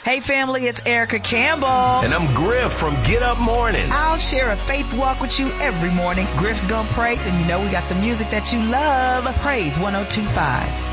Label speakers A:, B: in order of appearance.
A: Hey family, it's Erica Campbell.
B: And I'm Griff from Get Up Mornings.
A: I'll share a faith walk with you every morning. Griff's gonna pray, and you know we got the music that you love. Praise 102.5.